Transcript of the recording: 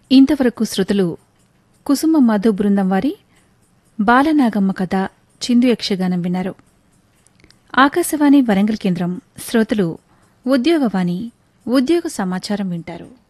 ఇంతవరకు శ్రోతలు కుసుమ మధు బృందం వారి బాలనాగమ్మ కథ చిందు యక్షగానం విన్నారు. ఆకాశవాణి వరంగల్ కేంద్రం శ్రోతలు ఉద్యోగవాణి ఉద్యోగ సమాచారం వింటారు.